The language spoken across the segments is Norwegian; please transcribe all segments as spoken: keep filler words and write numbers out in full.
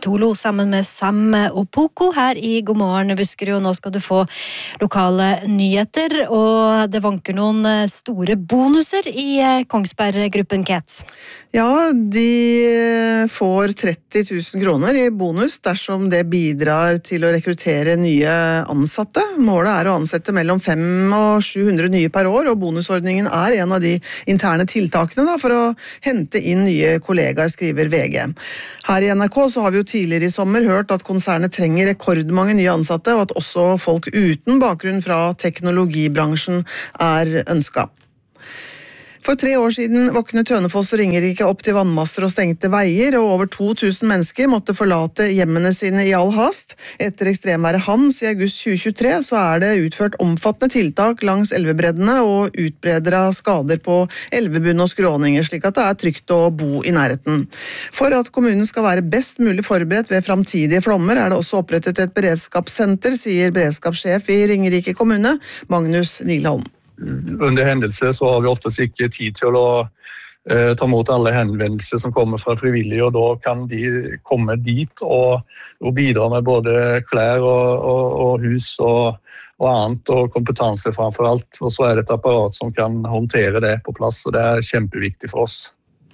Tolo sammen med Sam og Poco her i God morgen Buskerud, og nå skal du få lokale nyheter, og det vanker noen store bonuser i Kongsberg-gruppen Ket. Ja, de får tretti tusen kroner i bonus dersom det bidrar til å rekruttere nye ansatte. Målet er å ansette mellom fem og sju hundre nye per år, og bonusordningen er en av de interne tiltakene da, for å hente inn nye kollegaer, skriver V G. Her i N R K så har vi jo tidligere i sommer hørt at konsernet trenger rekordmange nye ansatte, og at også folk uten bakgrunn fra teknologibransjen er ønsket. For tre år siden våknet Hønefoss og Ringerike opp til vannmasser og stengte veier, og over to tusen mennesker måtte forlate hjemmene sine i all hast. Etter ekstremværet Hans i august tjue tjuetre så er det utført omfattende tiltak langs elvebreddene og utbreder av skader på elvebunn og skråninger, slik at det er trygt å bo i nærheten. For at kommunen skal være best mulig forberedt ved framtidige flommer, er det også opprettet et beredskapssenter, sier beredskapssjef i Ringerike kommune, Magnus Nilholm. Under hendelser så har vi oftest ikke tid til å eh, ta imot alle henvendelser som kommer fra frivillige, og da kan de komme dit og, og bidra med både klær og, og, og hus og, og annet, og kompetanse framfor alt. Og så er det et apparat som kan håndtere det på plass, og det er kjempeviktig for oss.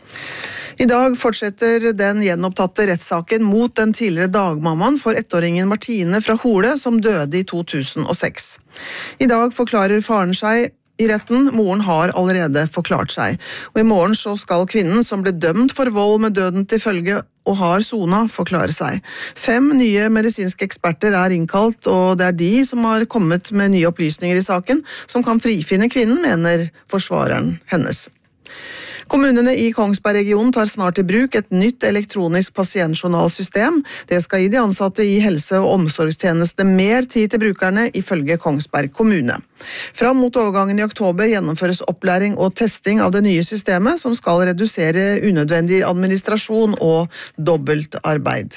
I dag fortsetter den gjenopptatte rettssaken mot den tidligere dagmammaen for ettåringen Martine fra Hole, som døde i to tusen og seks. I dag forklarer faren seg i retten. Moren har allerede forklart seg. Og i morgen så skal kvinnen som ble dømt for vold med døden til følge og har sona, forklare seg. Fem nye medisinske eksperter er innkalt, og det er de som har kommet med nye opplysninger i saken, som kan frifinne kvinnen, mener forsvareren hennes. Kommunene i Kongsberg-regionen tar snart i bruk et nytt elektronisk pasientjournalsystem. Det skal gi de ansatte i helse- og omsorgstjeneste mer tid til brukerne, ifølge Kongsberg kommune. Fram mot overgangen i oktober gjennomføres opplæring og testing av det nye systemet, som skal redusere unødvendig administrasjon og dobbeltarbeid.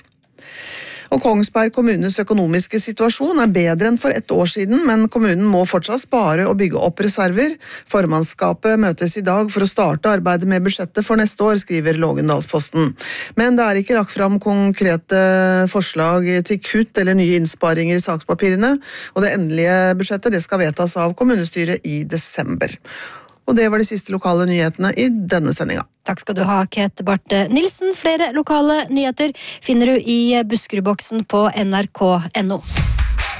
Og Kongsberg kommunes økonomiske situasjon er bedre enn for ett år siden, men kommunen må fortsatt spare og bygge opp reserver. Formannskapet møtes i dag for å starte arbeidet med budsjettet for neste år, skriver Lågendalsposten. Men det er ikke lagt fram konkrete forslag til kutt eller nye innsparinger i sakspapirene, og det endelige budsjettet det skal vedtas av kommunestyret i desember. Og det var de siste lokale nyhetene i denne sendinga. Takk skal du ha, Ket Barthe Nilsen. Flere lokale nyheter finner du i Buskerudboksen på N R K punktum N O.